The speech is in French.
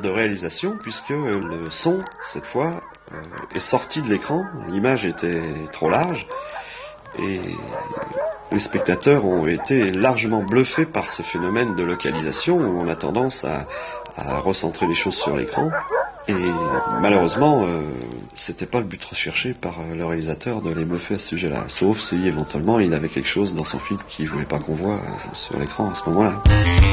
de réalisation puisque le son, cette fois, est sorti de l'écran. L'image était trop large et les spectateurs ont été largement bluffés par ce phénomène de localisation où on a tendance à recentrer les choses sur l'écran. Et malheureusement, c'était pas le but recherché par le réalisateur de les bluffer à ce sujet-là, sauf si éventuellement il avait quelque chose dans son film qu'il voulait pas qu'on voit sur l'écran à ce moment-là.